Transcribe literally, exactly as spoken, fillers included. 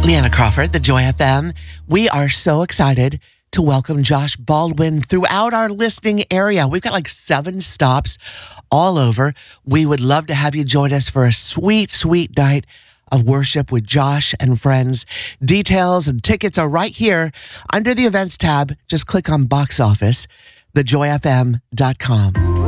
Leanna Crawford, the Joy F M. We are so excited to welcome Josh Baldwin throughout our listening area. We've got like seven stops all over. We would love to have you join us for a sweet, sweet night of worship with Josh and friends. Details and tickets are right here under the events tab. Just click on box office, the joy f m dot com.